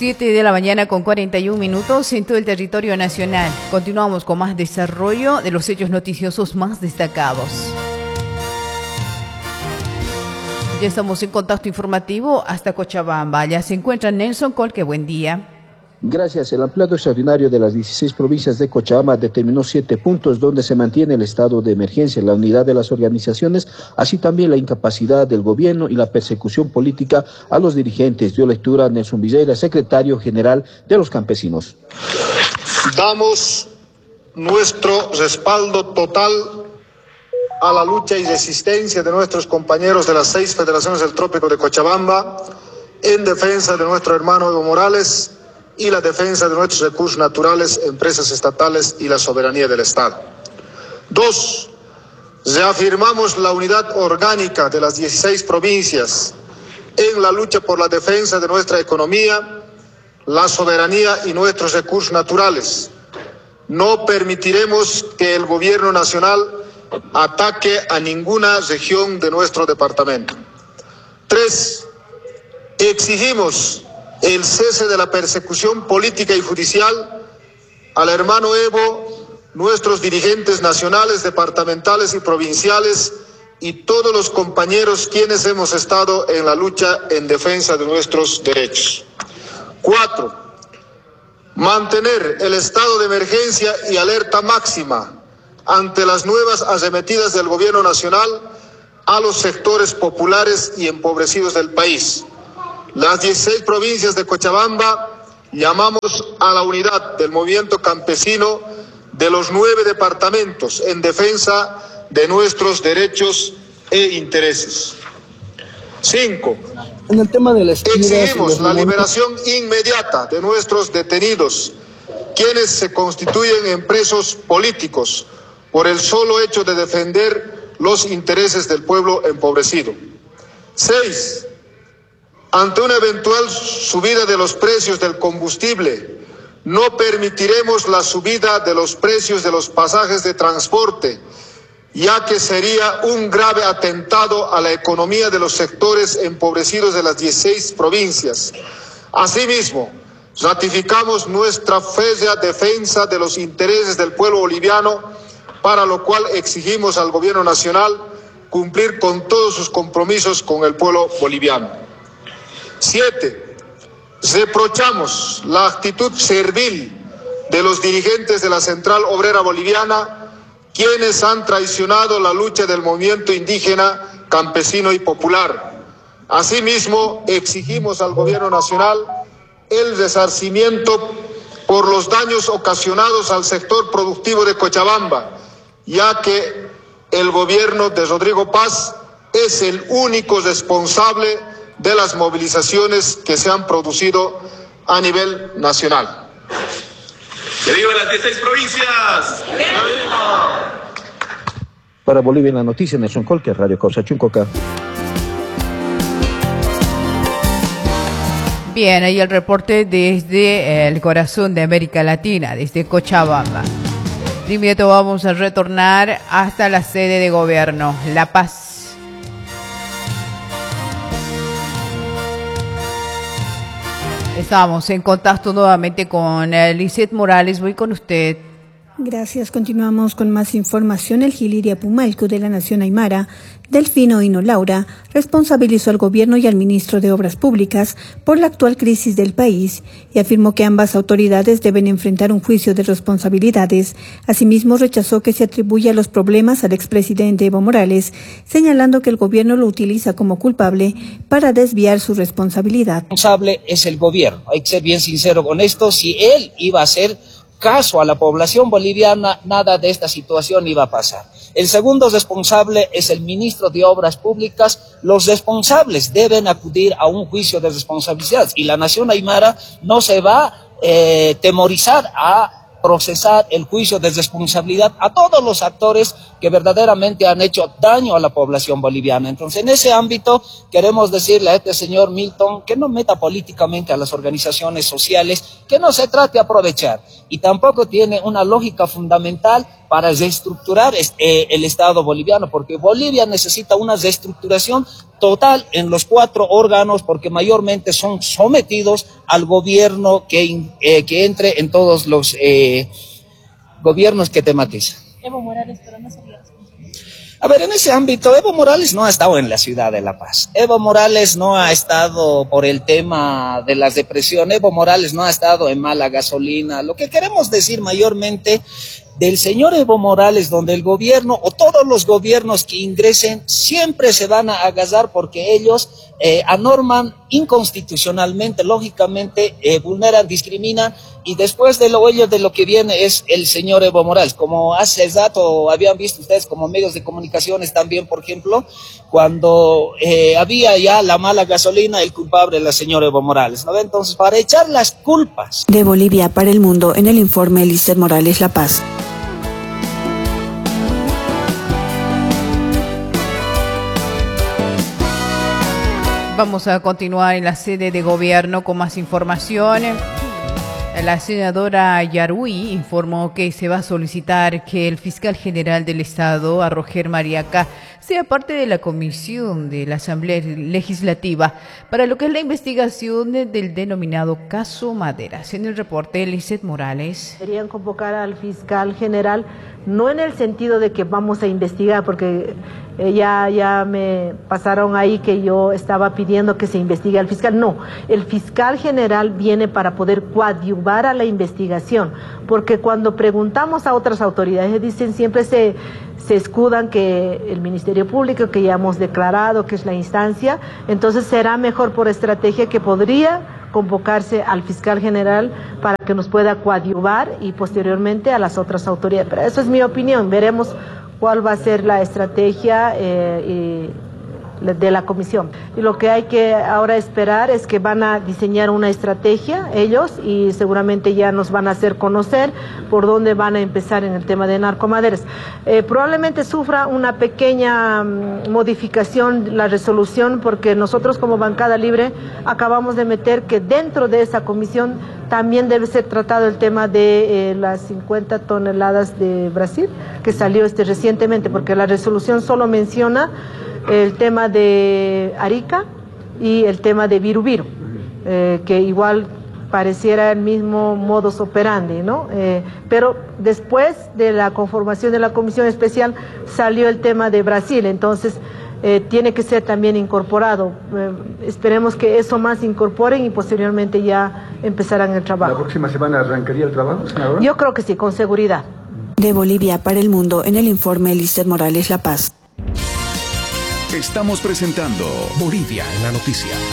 7 de la mañana con 41 minutos en todo el territorio nacional. Continuamos con más desarrollo de los hechos noticiosos más destacados. Ya estamos en contacto informativo hasta Cochabamba. Allá se encuentra Nelson Colque. Buen día. Gracias. El ampliado extraordinario de las 16 provincias de Cochabamba determinó 7 puntos donde se mantiene el estado de emergencia, la unidad de las organizaciones, así también la incapacidad del gobierno y la persecución política a los dirigentes. Dio lectura Nelson Villeira, secretario general de los campesinos. Damos nuestro respaldo total a la lucha y resistencia de nuestros compañeros de las 6 federaciones del Trópico de Cochabamba en defensa de nuestro hermano Evo Morales y la defensa de nuestros recursos naturales, empresas estatales y la soberanía del Estado. 2. Reafirmamos la unidad orgánica de las 16 provincias en la lucha por la defensa de nuestra economía, la soberanía y nuestros recursos naturales. No permitiremos que el gobierno nacional ataque a ninguna región de nuestro departamento. 3. Exigimos el cese de la persecución política y judicial al hermano Evo, nuestros dirigentes nacionales, departamentales y provinciales y todos los compañeros quienes hemos estado en la lucha en defensa de nuestros derechos. 4. Mantener el estado de emergencia y alerta máxima ante las nuevas arremetidas del gobierno nacional a los sectores populares y empobrecidos del país. Las 16 provincias de Cochabamba llamamos a la unidad del movimiento campesino de los 9 departamentos en defensa de nuestros derechos e intereses. 5. En el tema de exigimos la liberación inmediata de nuestros detenidos, quienes se constituyen en presos políticos por el solo hecho de defender los intereses del pueblo empobrecido. 6. Ante una eventual subida de los precios del combustible, no permitiremos la subida de los precios de los pasajes de transporte, ya que sería un grave atentado a la economía de los sectores empobrecidos de las 16 provincias. Asimismo, ratificamos nuestra férrea defensa de los intereses del pueblo boliviano, para lo cual exigimos al gobierno nacional cumplir con todos sus compromisos con el pueblo boliviano. 7. Reprochamos la actitud servil de los dirigentes de la Central Obrera Boliviana, quienes han traicionado la lucha del movimiento indígena, campesino y popular. Asimismo, exigimos al gobierno nacional el resarcimiento por los daños ocasionados al sector productivo de Cochabamba, ya que el gobierno de Rodrigo Paz es el único responsable de las movilizaciones que se han producido a nivel nacional. ¡Que viva las 16 provincias! Para Bolivia en la noticia, Nelson Colque, Radio Causa Chuncoca. Bien, ahí el reporte desde el corazón de América Latina, desde Cochabamba. De inmediato vamos a retornar hasta la sede de gobierno, La Paz. Estamos en contacto nuevamente con Lizeth Morales. Voy con usted. Gracias. Continuamos con más información. El Giliria Pumalco de la Nación Aymara, Delfino Hino Laura, responsabilizó al gobierno y al ministro de Obras Públicas por la actual crisis del país y afirmó que ambas autoridades deben enfrentar un juicio de responsabilidades. Asimismo, rechazó que se atribuya los problemas al expresidente Evo Morales, señalando que el gobierno lo utiliza como culpable para desviar su responsabilidad. El responsable es el gobierno. Hay que ser bien sincero con esto. Si él iba a hacer caso a la población boliviana, nada de esta situación iba a pasar. El segundo responsable es el ministro de Obras Públicas. Los responsables deben acudir a un juicio de responsabilidad y la Nación Aymara no se va a temorizar a procesar el juicio de responsabilidad a todos los actores que verdaderamente han hecho daño a la población boliviana. Entonces, en ese ámbito, queremos decirle a este señor Milton que no meta políticamente a las organizaciones sociales, que no se trate de aprovechar, y tampoco tiene una lógica fundamental para reestructurar el Estado boliviano, porque Bolivia necesita una reestructuración total en los 4 órganos, porque mayormente son sometidos al gobierno que entre en todos los gobiernos que tematizan. Evo Morales, pero no sería. A ver, en ese ámbito, Evo Morales no ha estado en la ciudad de La Paz. Evo Morales no ha estado por el tema de la depresión. Evo Morales no ha estado en mala gasolina. Lo que queremos decir mayormente del señor Evo Morales, donde el gobierno o todos los gobiernos que ingresen siempre se van a agarrar porque ellos anorman inconstitucionalmente, lógicamente vulneran, discriminan, y después de lo que viene es el señor Evo Morales. Como hace rato habían visto ustedes como medios de comunicaciones también, por ejemplo, cuando había ya la mala gasolina, el culpable era el señor Evo Morales, ¿no? Entonces, para echar las culpas. De Bolivia para el mundo, en el informe Lizeth Morales, La Paz. Vamos a continuar en la sede de gobierno con más información. La senadora Yarui informó que se va a solicitar que el fiscal general del Estado, a Roger Mariaca, sea parte de la comisión de la Asamblea Legislativa para lo que es la investigación del denominado caso Maderas. En el reporte, Lizeth Morales. Querían convocar al fiscal general, no en el sentido de que vamos a investigar, porque ya me pasaron ahí que yo estaba pidiendo que se investigue al fiscal. No, el fiscal general viene para poder coadyuvar a la investigación, porque cuando preguntamos a otras autoridades dicen, siempre se escudan que el Ministerio Público, que ya hemos declarado que es la instancia, entonces será mejor por estrategia que podría convocarse al fiscal general para que nos pueda coadyuvar y posteriormente a las otras autoridades. Pero eso es mi opinión, veremos cuál va a ser la estrategia de la comisión. Y lo que hay que ahora esperar es que van a diseñar una estrategia ellos y seguramente ya nos van a hacer conocer por dónde van a empezar en el tema de narcomaderas. Probablemente sufra una pequeña modificación la resolución, porque nosotros como bancada libre acabamos de meter que dentro de esa comisión también debe ser tratado el tema de las 50 toneladas de Brasil que salió recientemente, porque la resolución solo menciona el tema de Arica y el tema de Viru Viru, que igual pareciera el mismo modus operandi, ¿no? Pero después de la conformación de la comisión especial salió el tema de Brasil, entonces tiene que ser también incorporado. Esperemos que eso más incorporen y posteriormente ya empezarán el trabajo. ¿La próxima semana arrancaría el trabajo, senadora? Yo creo que sí, con seguridad. De Bolivia para el mundo, en el informe Lizeth Morales, La Paz. Estamos presentando Bolivia en la noticia.